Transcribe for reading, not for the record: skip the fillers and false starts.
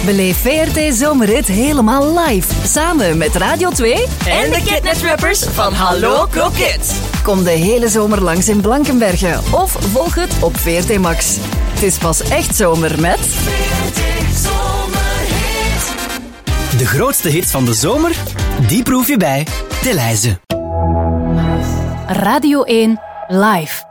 Beleef VRT Zomerhit helemaal live. Samen met Radio 2 en de Kidnet-rappers van Hallo Kroket. Kom de hele zomer langs in Blankenberge of volg het op VRT Max. Het is pas echt zomer met... VRT Zomerhit. De grootste hits van de zomer, die proef je bij De Leize. Radio 1 live.